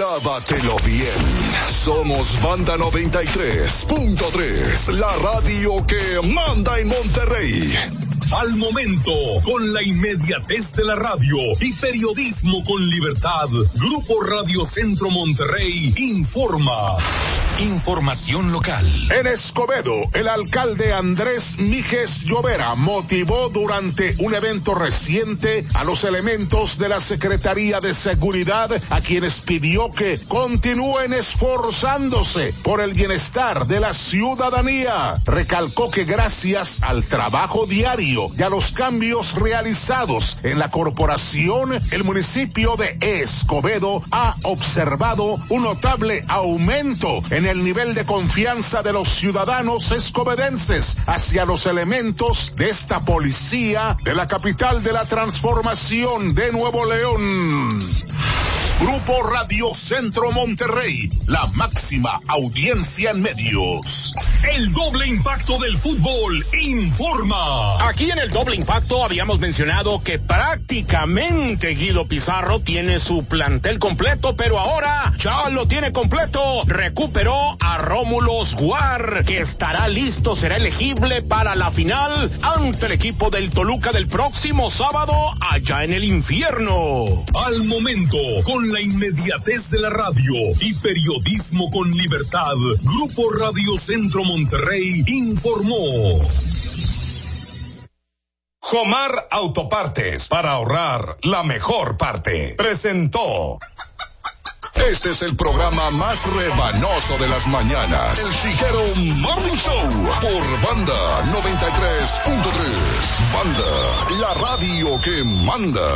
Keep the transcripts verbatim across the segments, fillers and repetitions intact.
Grábatelo bien. Somos Banda noventa y tres punto tres, la radio que manda en Monterrey. Al momento, con la inmediatez de la radio y periodismo con libertad, Grupo Radio Centro Monterrey informa. Información local. En Escobedo, el alcalde Andrés Míguez Llovera motivó durante un evento reciente a los elementos de la Secretaría de Seguridad, a quienes pidió que continúen esforzándose por el bienestar de la ciudadanía. Recalcó que gracias al trabajo diario y a los cambios realizados en la corporación, el municipio de Escobedo ha observado un notable aumento en el nivel de confianza de los ciudadanos escobedenses hacia los elementos de esta policía de la capital de la transformación de Nuevo León. Grupo Radio Centro Monterrey, la máxima audiencia en medios. El doble impacto del fútbol informa. Aquí en el doble impacto habíamos mencionado que prácticamente Guido Pizarro tiene su plantel completo, pero ahora ya lo tiene completo. Recuperó a Rómulo Sguar, que estará listo, será elegible para la final ante el equipo del Toluca del próximo sábado allá en el infierno. Al momento, con la inmediatez de la radio y periodismo con libertad, Grupo Radio Centro Monterrey informó. Jomar Autopartes, para ahorrar la mejor parte, presentó. Este es el programa más rebanoso de las mañanas. El Chiguero Morning Show por Banda noventa y tres punto tres. Banda, la radio que manda.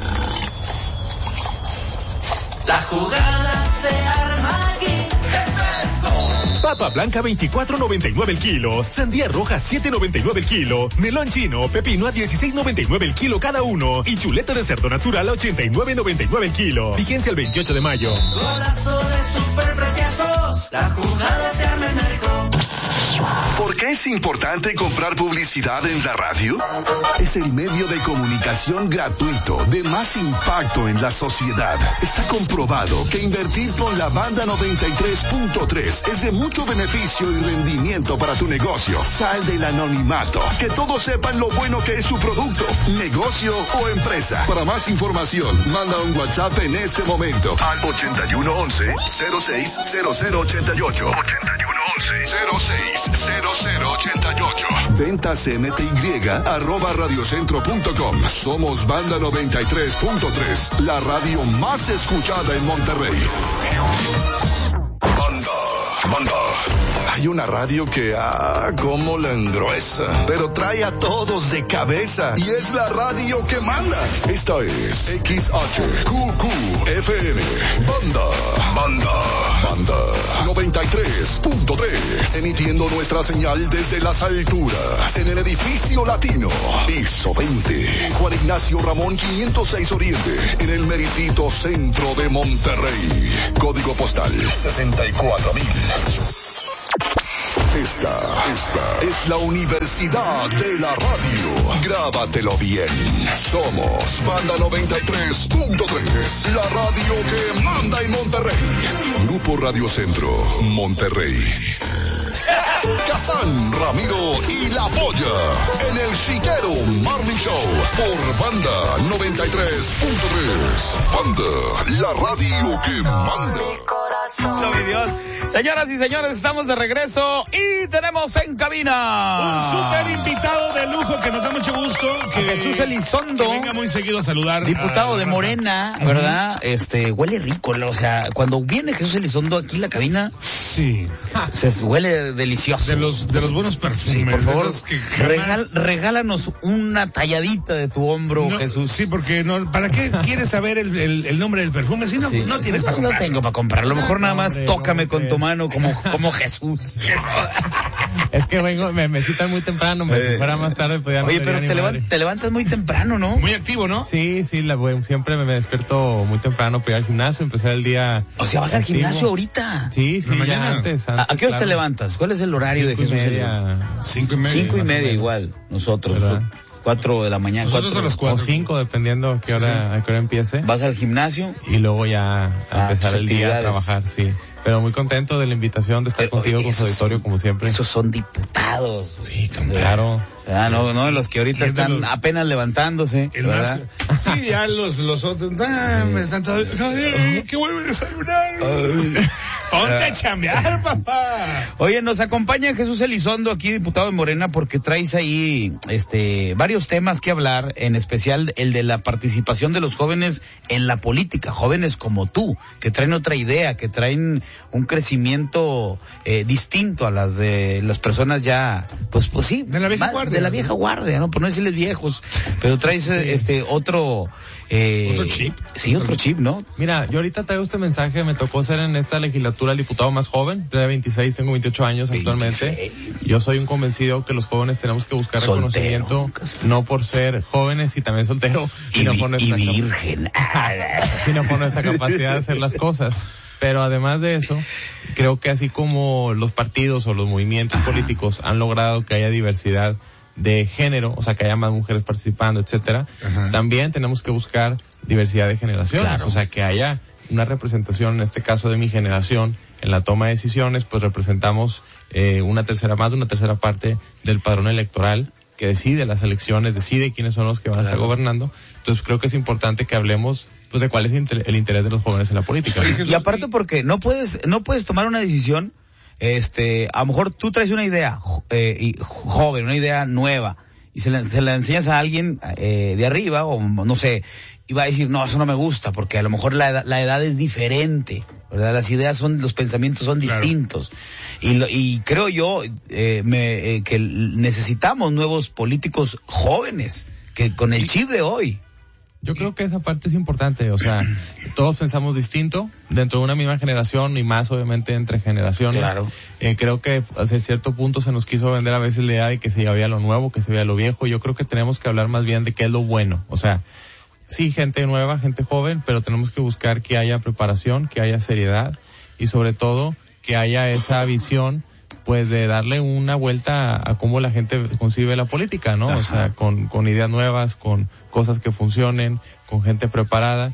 La jugada se arma aquí. ¡Refresco! Papa blanca veinticuatro noventa y nueve el kilo, sandía roja siete noventa y nueve el kilo, melón chino, pepino a dieciséis noventa y nueve el kilo cada uno y chuleta de cerdo natural a ochenta y nueve noventa y nueve el kilo. Vigencia el veintiocho de mayo. Golazo de superpreciosos, la jugada se arma en México. ¿Por qué es importante comprar publicidad en la radio? Es el medio de comunicación gratuito de más impacto en la sociedad. Está comprobado que invertir con la Banda noventa y tres punto tres es de mucho beneficio y rendimiento para tu negocio. Sal del anonimato. Que todos sepan lo bueno que es tu producto, negocio o empresa. Para más información, manda un WhatsApp en este momento al ochenta y uno once cero seis cero cero ochenta y ocho. ochenta y uno once cero seis cero cero ochenta y ocho. Ventas M T Y arroba radiocentro punto com. Somos Banda noventa y tres punto tres, la radio más escuchada en Monterrey. Banda, banda. Hay una radio que, ah, cómo la engruesa, pero trae a todos de cabeza y es la radio que manda. Esta es X H Q Q F M, Banda, Banda, Banda noventa y tres punto tres, emitiendo nuestra señal desde las alturas, en el edificio latino, piso veinte, Juan Ignacio Ramón quinientos seis Oriente, en el meritito centro de Monterrey, código postal sesenta y cuatro mil. Esta, esta es la Universidad de la Radio. Grábatelo bien. Somos Banda noventa y tres punto tres, la radio que manda en Monterrey. Grupo Radio Centro, Monterrey. Kazán, Ramiro y La Polla en el Chiguero Morning Show por Banda noventa y tres punto tres. Banda, la radio que manda. Mi Dios. Señoras y señores, estamos de regreso y tenemos en cabina un súper invitado de lujo que nos da mucho gusto, que Jesús Elizondo, que venga muy seguido a saludar. Diputado a, de Morena, uh-huh. ¿verdad? Este, huele rico, o sea, cuando viene Jesús Elizondo aquí en la cabina, sí, se huele delicioso. De los de los buenos perfumes. Sí, por favor, que jamás... regal, regálanos una talladita de tu hombro, no, Jesús. Sí, porque no, ¿para qué quieres saber el, el, el nombre del perfume si no, sí. no tienes no, para comprar? No tengo para comprar, a lo mejor nada más hombre, tócame hombre. con tu mano como, como Jesús. Es que vengo, me, me citan muy temprano, me eh, si fuera más tarde podía no Oye, pero te, levan, te levantas muy temprano, ¿no? Muy activo, ¿no? Sí, sí, la, siempre me, me despierto muy temprano para ir al gimnasio, empezar el día. O sea, ¿vas al gimnasio ahorita? Sí, sí, ya mañana. antes, antes. ¿A, ¿A qué hora claro. te levantas? ¿Cuál es el horario Cinco de Jesús? Y media, Cinco y media. Cinco y media igual, nosotros. ¿verdad? cuatro de la mañana. Nosotros cuatro, a las cuatro. O cinco, dependiendo a qué hora, sí, sí. a qué hora empiece. ¿Vas al gimnasio? Y luego ya a ah, empezar el día a trabajar, sí. Pero muy contento de la invitación de estar eh, contigo, con su auditorio, como siempre. Esos son diputados. Sí, claro. Ah, no, no, los que ahorita están los, apenas levantándose, el ¿verdad? Más, sí, ya los, los otros, ah, me están todos, ay, que vuelve a desayunar. Ponte a chambear, papá. Oye, nos acompaña Jesús Elizondo, aquí diputado de Morena, porque traes ahí, este, varios temas que hablar, en especial el de la participación de los jóvenes en la política, jóvenes como tú, que traen otra idea, que traen un crecimiento eh, distinto a las de las personas ya, pues, pues sí. De la vieja guardia. De la vieja guardia, ¿no? Por no decirles viejos, pero traes sí. este otro... Eh, ¿Otro chip? Sí, otro chip, ¿no? Mira, yo ahorita traigo este mensaje, me tocó ser en esta legislatura el diputado más joven, de veintiséis, tengo veintiocho años veintiséis. Actualmente. Yo soy un convencido que los jóvenes tenemos que buscar soltero, reconocimiento, no por ser jóvenes y también soltero, y, sino vi, por nuestra, y virgen. sino por nuestra capacidad de hacer las cosas. Pero además de eso, creo que así como los partidos o los movimientos Ajá. políticos han logrado que haya diversidad de género, o sea, que haya más mujeres participando, etcétera, Ajá. también tenemos que buscar diversidad de generaciones, claro. o sea, que haya una representación, en este caso de mi generación, en la toma de decisiones, pues representamos eh, una tercera, más de una tercera parte del padrón electoral que decide las elecciones, decide quiénes son los que van claro. a estar gobernando. Entonces creo que es importante que hablemos pues de cuál es el interés de los jóvenes en la política. ¿No? Y aparte porque no puedes, no puedes tomar una decisión. Este, a lo mejor tú traes una idea eh, joven, una idea nueva, y se la, se la enseñas a alguien eh, de arriba, o no sé, y va a decir, no, eso no me gusta, porque a lo mejor la edad, la edad es diferente, ¿verdad? Las ideas son, los pensamientos son claro. distintos. Y, lo, y creo yo eh, me, eh, que necesitamos nuevos políticos jóvenes, que con el chip de hoy. Yo creo que esa parte es importante, o sea, todos pensamos distinto dentro de una misma generación y más obviamente entre generaciones. Claro. Eh, creo que hacia cierto punto se nos quiso vender a veces la idea de que se veía lo nuevo, que se veía lo viejo. Yo creo que tenemos que hablar más bien de qué es lo bueno, o sea, sí, gente nueva, gente joven, pero tenemos que buscar que haya preparación, que haya seriedad y sobre todo que haya esa visión pues de darle una vuelta a, a cómo la gente concibe la política, ¿no? Ajá. O sea, con, con ideas nuevas, con cosas que funcionen, con gente preparada.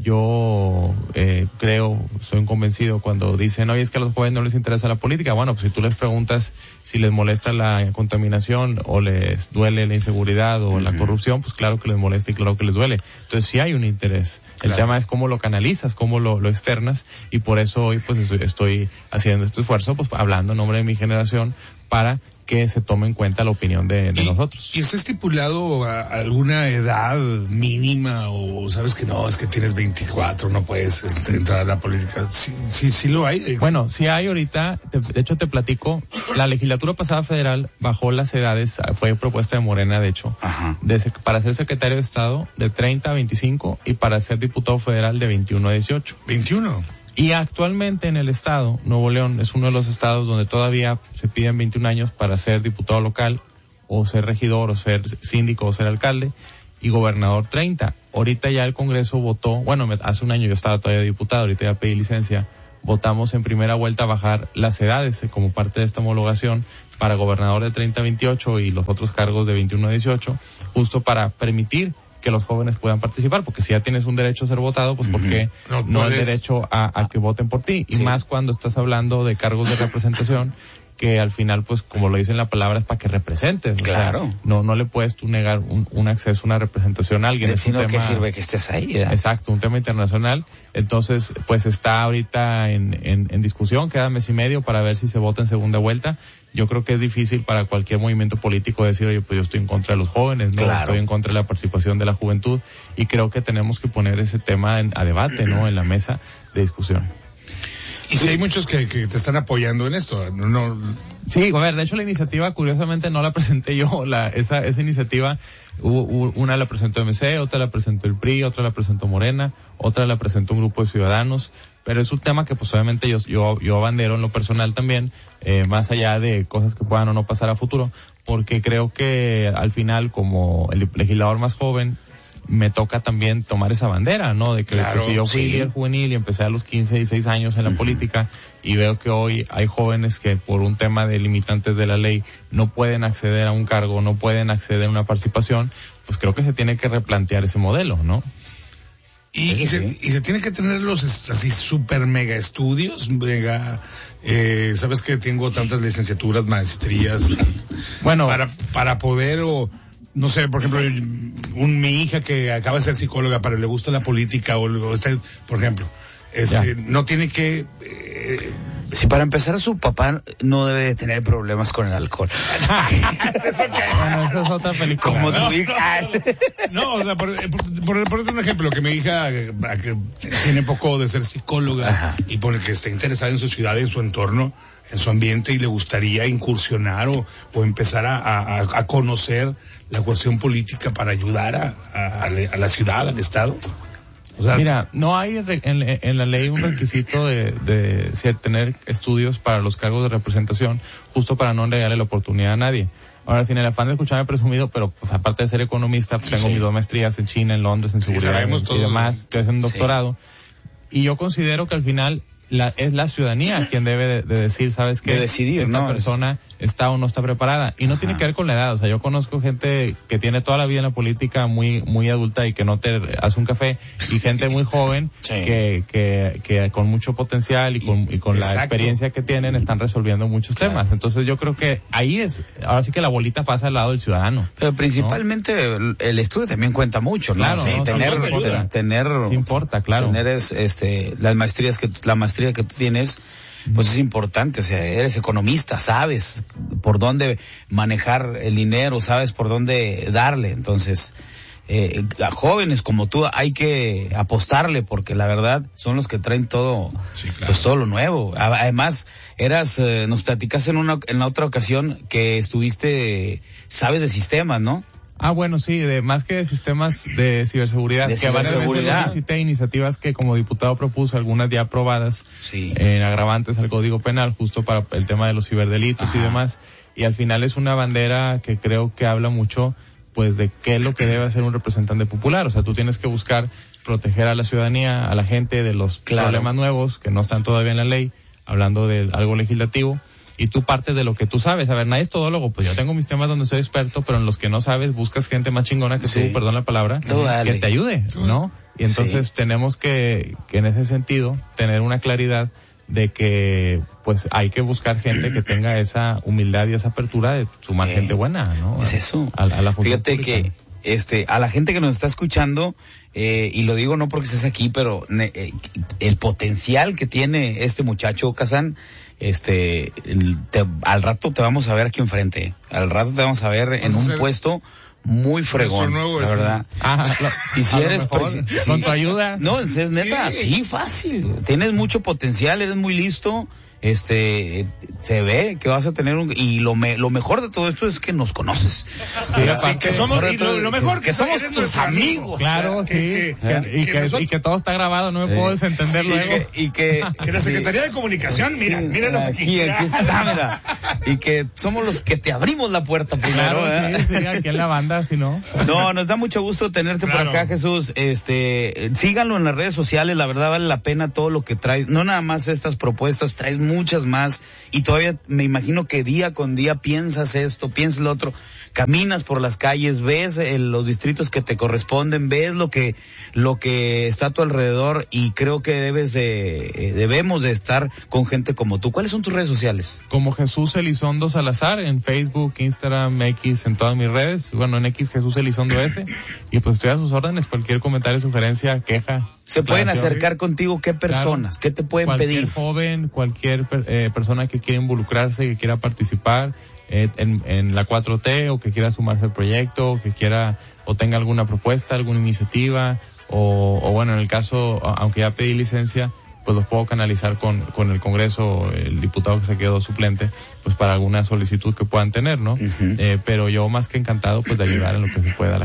Yo eh, creo, soy convencido cuando dicen, oye, es que a los jóvenes no les interesa la política. Bueno, pues si tú les preguntas si les molesta la contaminación o les duele la inseguridad o uh-huh. la corrupción, pues claro que les molesta y claro que les duele. Entonces sí hay un interés. El claro. tema es cómo lo canalizas, cómo lo, lo externas, y por eso hoy pues estoy, estoy haciendo este esfuerzo, pues hablando en nombre de mi generación para que se tome en cuenta la opinión de, de ¿Y, nosotros. ¿Y está estipulado a alguna edad mínima o sabes que no, es que tienes veinticuatro, no puedes este, entrar a la política? Sí, sí, sí lo hay. Bueno, sí hay ahorita, te, de hecho te platico, la legislatura pasada federal bajó las edades, fue propuesta de Morena de hecho, de, para ser secretario de Estado de treinta a veinticinco y para ser diputado federal de veintiuno a dieciocho. ¿veintiuno? Y actualmente en el estado, Nuevo León es uno de los estados donde todavía se piden veintiún años para ser diputado local, o ser regidor, o ser síndico, o ser alcalde, y gobernador treinta. Ahorita ya el Congreso votó, bueno, hace un año yo estaba todavía diputado, ahorita ya pedí licencia, votamos en primera vuelta bajar las edades como parte de esta homologación para gobernador de treinta a veintiocho y los otros cargos de veintiuno a dieciocho, justo para permitir que los jóvenes puedan participar, porque si ya tienes un derecho a ser votado, pues ¿por qué no, no el derecho a, a que voten por ti? Y sí. más cuando estás hablando de cargos de representación, que al final, pues como lo dice en la palabra, es para que representes. Claro. O sea, no, no le puedes tú negar un, un acceso, una representación a alguien. Es un tema, que sirve que estés ahí, ¿verdad? Exacto, un tema internacional. Entonces, pues está ahorita en, en, en discusión, queda mes y medio para ver si se vota en segunda vuelta. Yo creo que es difícil para cualquier movimiento político decir, oye, pues yo estoy en contra de los jóvenes, no, claro. estoy en contra de la participación de la juventud, y creo que tenemos que poner ese tema en, a debate, ¿no? En la mesa de discusión. Y si hay muchos que, que te están apoyando en esto, no, no... Sí, a ver, de hecho la iniciativa, curiosamente, no la presenté yo, la, esa, esa iniciativa, hubo, hubo, una la presentó M C, otra la presentó el P R I, otra la presentó Morena, otra la presentó un grupo de ciudadanos, pero es un tema que pues obviamente yo, yo, yo abandero en lo personal también, eh, más allá de cosas que puedan o no pasar a futuro, porque creo que al final, como el legislador más joven, me toca también tomar esa bandera, ¿no? De que claro, pues, yo fui sí. líder juvenil y empecé a los quince, dieciséis años en la uh-huh. política, y veo que hoy hay jóvenes que por un tema de limitantes de la ley no pueden acceder a un cargo, no pueden acceder a una participación, pues creo que se tiene que replantear ese modelo, ¿no? Y, y, se, y se tiene que tener los así super mega estudios, mega, eh, sabes que tengo tantas licenciaturas, maestrías, bueno, para, para poder, o no sé, por ejemplo, un, mi hija que acaba de ser psicóloga, pero le gusta la política, o, o por ejemplo, este, no tiene que... Eh, Si para empezar su papá no debe de tener problemas con el alcohol. Bueno, esa es otra película. Como no, tu hija. No, o sea, por, por, por un ejemplo, que mi hija que tiene poco de ser psicóloga, ajá, y por el que está interesada en su ciudad, en su entorno, en su ambiente, y le gustaría incursionar o, o empezar a, a, a conocer la cuestión política para ayudar a, a, a la ciudad, al estado. O sea, mira, no hay en, en la ley un requisito de, de, de tener estudios para los cargos de representación, justo para no negarle la oportunidad a nadie. Ahora, sin el afán de escucharme presumido, pero pues, aparte de ser economista, pues, tengo sí. mis dos maestrías en China, en Londres, en seguridad sí, y demás, estoy haciendo un doctorado. Sí. Y yo considero que al final la, es la ciudadanía quien debe de, de decir, ¿sabes qué? De decidir, esta ¿no? persona está o no está preparada. Y no Ajá. tiene que ver con la edad. O sea, yo conozco gente que tiene toda la vida en la política muy muy adulta y que no te hace un café, y gente muy joven sí. que, que que con mucho potencial y con, y con la experiencia que tienen están resolviendo muchos claro. temas. Entonces yo creo que ahí es, ahora sí que la bolita pasa al lado del ciudadano. Pero principalmente ¿no? el, el estudio también cuenta mucho, ¿no? Claro, sí, ¿no? tener, tener, tener, sí importa, claro. Tener es, este, las maestrías que, la maestría que tú tienes, pues es importante, o sea, eres economista, sabes por dónde manejar el dinero, sabes por dónde darle, entonces, eh, a jóvenes como tú hay que apostarle, porque la verdad son los que traen todo, sí, claro. pues todo lo nuevo. Además, eras, eh, nos platicaste en una, en la otra ocasión que estuviste, sabes de sistemas, ¿no? Ah, bueno, sí, de más que de sistemas de ciberseguridad, de que varias veces visité iniciativas que como diputado propuse, algunas ya aprobadas, sí. en agravantes al Código Penal, justo para el tema de los ciberdelitos Ajá. y demás, y al final es una bandera que creo que habla mucho, pues, de qué es lo que debe hacer un representante popular. O sea, tú tienes que buscar proteger a la ciudadanía, a la gente de los claro. problemas nuevos que no están todavía en la ley, hablando de algo legislativo, y tú partes de lo que tú sabes. A ver, nadie es todólogo, pues yo tengo mis temas donde soy experto, pero en los que no sabes buscas gente más chingona que sí. tú, perdón la palabra, que te ayude, ¿no? Y entonces sí. tenemos que, que en ese sentido, tener una claridad de que pues hay que buscar gente que tenga esa humildad y esa apertura de sumar eh, gente buena, ¿no? Es eso. A, a la Fíjate pública. que este a la gente que nos está escuchando, eh, y lo digo no porque estés aquí, pero eh, el potencial que tiene este muchacho, Kazan, este te, al rato te vamos a ver aquí enfrente, al rato te vamos a ver en un puesto muy fregón, nuevo, la verdad. Ah, y si eres mejor, presi- con tu ayuda. No, es, es neta, sí. sí, fácil. Tienes mucho potencial, eres muy listo. Este, se ve que vas a tener un, y lo me, lo mejor de todo esto es que nos conoces. Sí, sí, que somos, y lo, lo mejor que, que somos tus amigos. Claro, sí. Que, que, que, y, que, nosotros, y que todo está grabado, no me eh, puedo desentender sí, luego. Y que, y que, que la Secretaría sí, de Comunicación, mira, sí, míralos aquí. Aquí, aquí está, mira. Y que somos los que te abrimos la puerta primero. Claro, sí, sí, aquí en la banda, si no. No, nos da mucho gusto tenerte claro. por acá, Jesús. Este, síganlo en las redes sociales, la verdad vale la pena todo lo que traes. No nada más estas propuestas, traes muchas más, y todavía me imagino que día con día piensas esto, piensas lo otro, caminas por las calles, ves eh, los distritos que te corresponden, ves lo que lo que está a tu alrededor, y creo que debes de, eh, debemos de estar con gente como tú. ¿Cuáles son tus redes sociales? Como Jesús Elizondo Salazar, en Facebook, Instagram, X, en todas mis redes. Bueno, en X Jesús Elizondo S, y pues estoy a sus órdenes, cualquier comentario, sugerencia, queja. ¿Se pueden acercar contigo? ¿Qué personas? Claro. ¿Qué te pueden cualquier pedir? Cualquier joven, cualquier eh, persona que quiera involucrarse, que quiera participar eh, en, en la cuatro T, o que quiera sumarse al proyecto, o que quiera o tenga alguna propuesta, alguna iniciativa, o, o bueno, en el caso, aunque ya pedí licencia, pues los puedo canalizar con, con el Congreso, el diputado que se quedó suplente, pues para alguna solicitud que puedan tener, ¿no? Uh-huh. Eh, pero yo más que encantado, pues de ayudar en lo que se pueda a la gente.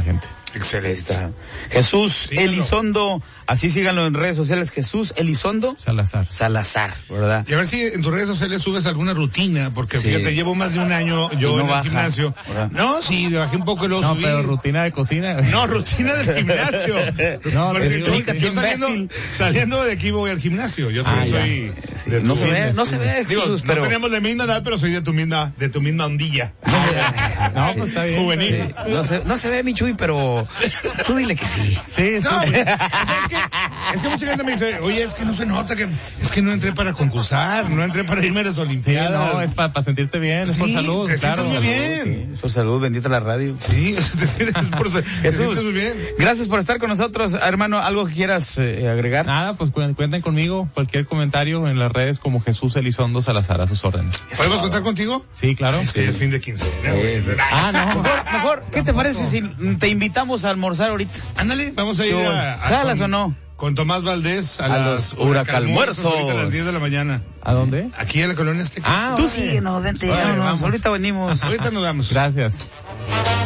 Excelente. Está. Jesús Síganlo. Elizondo, así síganlo en redes sociales, Jesús Elizondo Salazar. Salazar, ¿verdad? Y a ver si en tus redes sociales subes alguna rutina, porque Sí. fíjate, llevo más de un año Y yo no en el baja, gimnasio. ¿verdad? No, sí, bajé un poco y luego No, subí. pero rutina de cocina. No, rutina del gimnasio. No, Porque te yo, digo, explícate, yo saliendo, imbécil. saliendo de aquí voy al gimnasio. Yo Ah, soy, ya. soy Sí, de no tu- se ve, no se ve, Digo, Jesús, no pero tenemos la misma edad, pero soy de tu misma, de tu misma ondilla. No, pues está bien. Juvenil. Sí, no se, no se ve mi Chuy, pero tú dile que sí. Sí, sí. No, pues, o sea, es, que, es que mucha gente me dice, oye, es que no se nota que, es que no entré para concursar, no entré para irme a las Sí, Olimpiadas. no, es para sentirte bien, es por Sí, salud, te claro. sientes muy bien. Sí, es por salud, bendita la radio. Sí, te sientes, por, te Jesús, sientes muy bien. gracias por estar con nosotros, hermano. ¿Algo que quieras eh, agregar? Nada, pues cu- cuenten conmigo, cualquier comentario en las redes como Jesús Elizondo Salazar, a sus órdenes. ¿Podemos contar contigo? Sí, claro. Es que ya es fin de quincena, güey. Ah, no. Mejor, mejor, ¿qué te parece si te invitamos a almorzar ahorita? Ándale, vamos a ir a, a ¿Jalas con, o no? con Tomás Valdés a, A las los huracalmuerzos. ahorita a las diez de la mañana. ¿A dónde? Aquí en la colonia Azteca. Ah, Tú órale. síguenos, vente, Órale, vámonos, vamos. ahorita venimos. Ahorita nos vamos. Gracias.